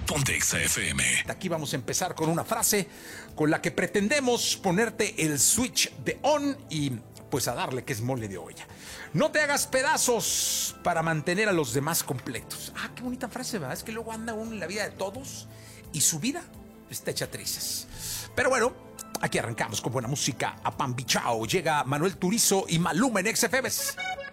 Ponte Exa FM. Aquí vamos a empezar con una frase con la que pretendemos ponerte el switch de on y pues a darle que es mole de olla. No te hagas pedazos para mantener a los demás completos. Ah, qué bonita frase, ¿verdad? Es que luego anda uno en la vida de todos y su vida está hecha trizas. Pero bueno, aquí arrancamos con buena música. A Pambichao llega Manuel Turizo y Maluma en XFM.